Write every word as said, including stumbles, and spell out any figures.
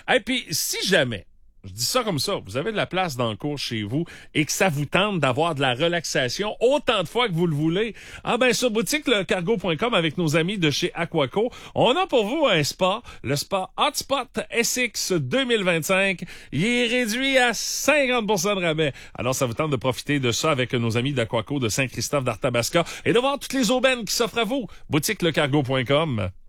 Et puis, si jamais, je dis ça comme ça, vous avez de la place dans le cours chez vous et que ça vous tente d'avoir de la relaxation autant de fois que vous le voulez, ah ben sur boutique le cargo point com avec nos amis de chez Aquaco, on a pour vous un spa, le spa Hotspot S X deux mille vingt-cinq. Il est réduit à cinquante pour cent de rabais. Alors ça vous tente de profiter de ça avec nos amis d'Aquaco de Saint-Christophe d'Arthabasca et de voir toutes les aubaines qui s'offrent à vous. boutique le cargo point com.